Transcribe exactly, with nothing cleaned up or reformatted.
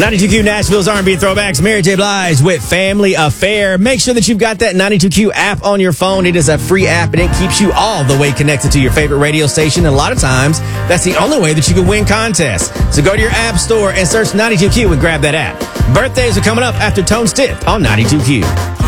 ninety-two Q Nashville's R and B Throwbacks. Mary J. Blige with Family Affair. Make sure that you've got that ninety-two Q app on your phone. It is a free app, and it keeps you all the way connected to your favorite radio station. And a lot of times, that's the only way that you can win contests. So go to your app store and search ninety-two Q and grab that app. Birthdays are coming up after Tone Stiff on ninety-two Q.